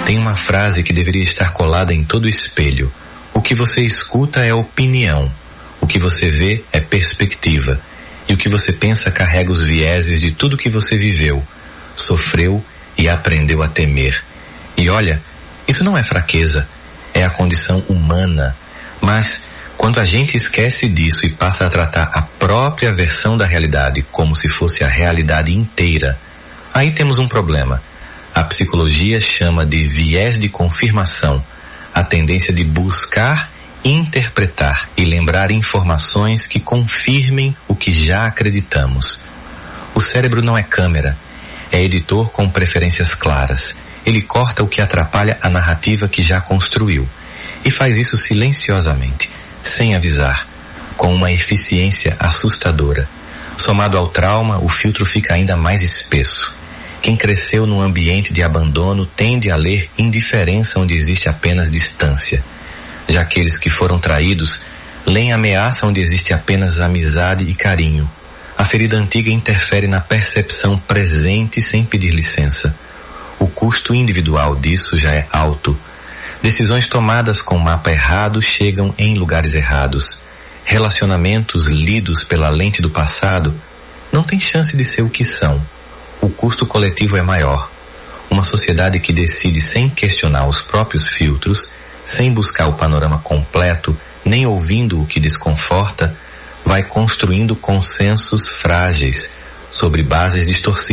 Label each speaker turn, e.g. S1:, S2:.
S1: Tem uma frase que deveria estar colada em todo espelho. O que você escuta é opinião. O que você vê é perspectiva. E o que você pensa carrega os vieses de tudo que você viveu, sofreu e aprendeu a temer. E olha, isso não é fraqueza, é a condição humana. Mas quando a gente esquece disso e passa a tratar a própria versão da realidade como se fosse a realidade inteira, aí temos um problema. A psicologia chama de viés de confirmação, a tendência de buscar, interpretar e lembrar informações que confirmem o que já acreditamos. O cérebro não é câmera, é editor com preferências claras. Ele corta o que atrapalha a narrativa que já construiu e faz isso silenciosamente, sem avisar, com uma eficiência assustadora. Somado ao trauma, o filtro fica ainda mais espesso. Quem cresceu num ambiente de abandono tende a ler indiferença onde existe apenas distância. Já aqueles que foram traídos leem ameaça onde existe apenas amizade e carinho. A ferida antiga interfere na percepção presente sem pedir licença. O custo individual disso já é alto. Decisões tomadas com mapa errado chegam em lugares errados. Relacionamentos lidos pela lente do passado não têm chance de ser o que são. O custo coletivo é maior. Uma sociedade que decide sem questionar os próprios filtros, sem buscar o panorama completo, nem ouvindo o que desconforta, vai construindo consensos frágeis sobre bases distorcidas.